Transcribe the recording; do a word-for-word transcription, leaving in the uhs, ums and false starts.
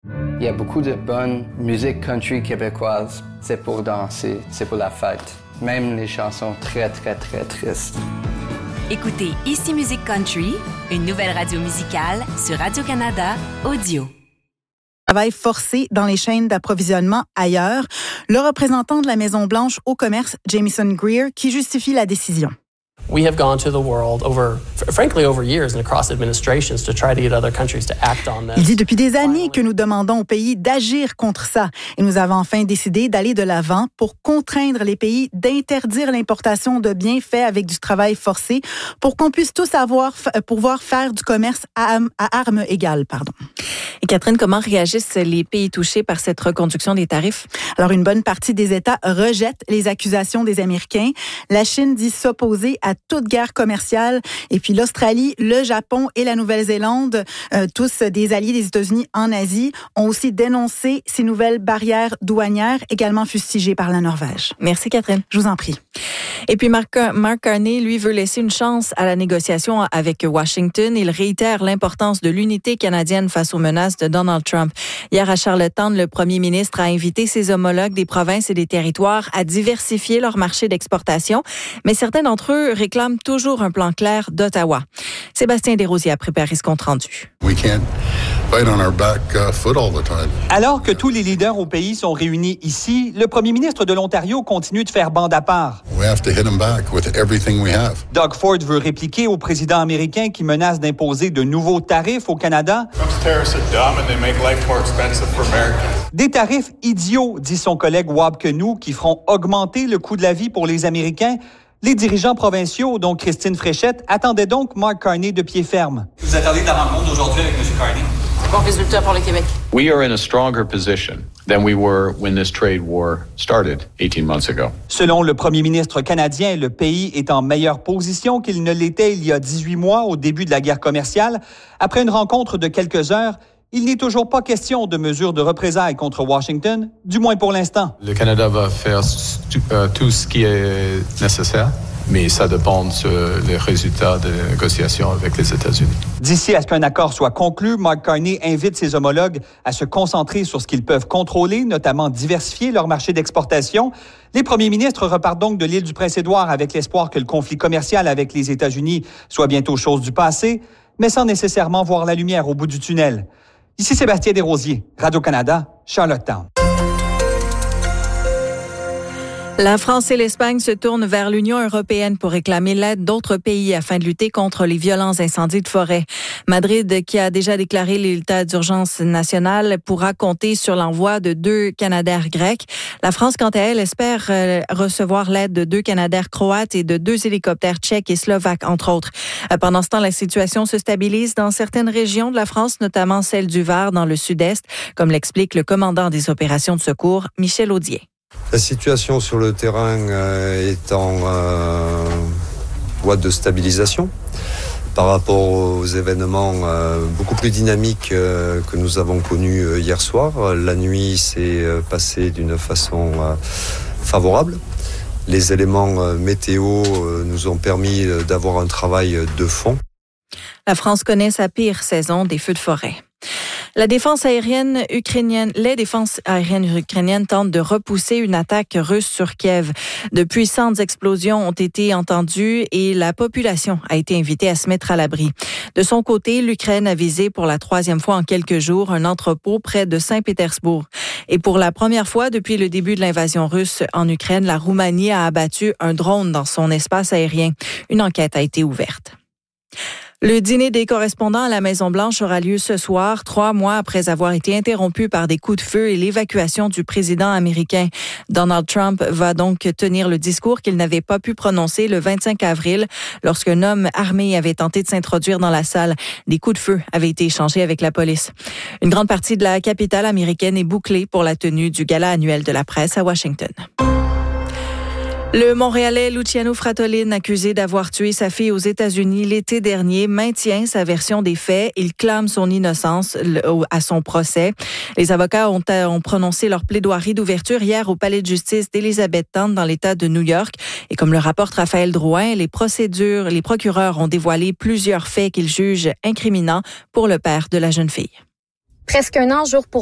Il y a beaucoup de bonne musique country québécoise. C'est pour danser, c'est pour la fête. Même les chansons très, très, très tristes. Écoutez Ici Musique Country, une nouvelle radio musicale sur Radio-Canada Audio. Travail forcé dans les chaînes d'approvisionnement ailleurs. Le représentant de la Maison-Blanche au commerce, Jamieson Greer, qui justifie la décision. We have gone to the world over, frankly, over years and across administrations to try to get other countries to act on this. Il dit depuis des années que nous demandons aux pays d'agir contre ça. Et nous avons enfin décidé d'aller de l'avant pour contraindre les pays d'interdire l'importation de biens faits avec du travail forcé pour qu'on puisse tous avoir, pouvoir faire du commerce à, à armes égales. Pardon. Et Catherine, comment réagissent les pays touchés par cette reconduction des tarifs? Alors, une bonne partie des États rejettent les accusations des Américains. La Chine dit s'opposer à toute guerre commerciale. Et puis l'Australie, le Japon et la Nouvelle-Zélande, euh, tous des alliés des États-Unis en Asie, ont aussi dénoncé ces nouvelles barrières douanières, également fustigées par la Norvège. Merci, Catherine. Je vous en prie. Et puis Mark, Mark Carney, lui, veut laisser une chance à la négociation avec Washington. Il réitère l'importance de l'unité canadienne face aux menaces de Donald Trump. Hier, à Charlottetown, le premier ministre a invité ses homologues des provinces et des territoires à diversifier leur marché d'exportation, mais certains d'entre eux réclament toujours un plan clair d'Ottawa. Sébastien Desrosiers a préparé ce compte-rendu. We can't fight on our back uh, foot all the time. Alors que tous les leaders au pays sont réunis ici, le premier ministre de l'Ontario continue de faire bande à part. We have to hit them back with everything we have. Doug Ford veut répliquer au président américain qui menace d'imposer de nouveaux tarifs au Canada. Des tarifs idiots, dit son collègue Wab Kinew, qui feront augmenter le coût de la vie pour les Américains. Les dirigeants provinciaux, dont Christine Fréchette, attendaient donc Mark Carney de pied ferme. Vous attendez de la rencontre d'aujourd'hui avec M. Carney? Bon résultat pour le Québec. We are in a stronger position than we were when this trade war started eighteen months ago. Selon le premier ministre canadien, le pays est en meilleure position qu'il ne l'était il y a dix-huit mois au début de la guerre commerciale. Après une rencontre de quelques heures, il n'est toujours pas question de mesures de représailles contre Washington, du moins pour l'instant. Le Canada va faire euh, tout ce qui est nécessaire, mais ça dépend des résultats des négociations avec les États-Unis. D'ici à ce qu'un accord soit conclu, Mark Carney invite ses homologues à se concentrer sur ce qu'ils peuvent contrôler, notamment diversifier leur marché d'exportation. Les premiers ministres repartent donc de l'île du Prince-Édouard avec l'espoir que le conflit commercial avec les États-Unis soit bientôt chose du passé, mais sans nécessairement voir la lumière au bout du tunnel. Ici Sébastien Desrosiers, Radio-Canada, Charlottetown. La France et l'Espagne se tournent vers l'Union européenne pour réclamer l'aide d'autres pays afin de lutter contre les violents incendies de forêt. Madrid, qui a déjà déclaré l'état d'urgence nationale, pourra compter sur l'envoi de deux Canadair grecs. La France, quant à elle, espère recevoir l'aide de deux Canadair croates et de deux hélicoptères tchèques et slovaques, entre autres. Pendant ce temps, la situation se stabilise dans certaines régions de la France, notamment celle du Var dans le sud-est, comme l'explique le commandant des opérations de secours, Michel Audier. La situation sur le terrain euh, est en euh, voie de stabilisation par rapport aux événements euh, beaucoup plus dynamiques euh, que nous avons connus euh, hier soir. La nuit s'est euh, passée d'une façon euh, favorable. Les éléments euh, météo euh, nous ont permis euh, d'avoir un travail de fond. La France connaît sa pire saison des feux de forêt. La défense aérienne ukrainienne, les défenses aériennes ukrainiennes tentent de repousser une attaque russe sur Kiev. De puissantes explosions ont été entendues et la population a été invitée à se mettre à l'abri. De son côté, l'Ukraine a visé pour la troisième fois en quelques jours un entrepôt près de Saint-Pétersbourg. Et pour la première fois depuis le début de l'invasion russe en Ukraine, la Roumanie a abattu un drone dans son espace aérien. Une enquête a été ouverte. Le dîner des correspondants à la Maison-Blanche aura lieu ce soir, trois mois après avoir été interrompu par des coups de feu et l'évacuation du président américain. Donald Trump va donc tenir le discours qu'il n'avait pas pu prononcer le vingt-cinq avril lorsqu'un homme armé avait tenté de s'introduire dans la salle. Des coups de feu avaient été échangés avec la police. Une grande partie de la capitale américaine est bouclée pour la tenue du gala annuel de la presse à Washington. Le Montréalais Luciano Fratolin, accusé d'avoir tué sa fille aux États-Unis l'été dernier, maintient sa version des faits. Il clame son innocence à son procès. Les avocats ont, ont prononcé leur plaidoirie d'ouverture hier au palais de justice d'Elizabethtown dans l'État de New York. Et comme le rapporte Raphaël Drouin, les procédures, les procureurs ont dévoilé plusieurs faits qu'ils jugent incriminants pour le père de la jeune fille. Presque un an jour pour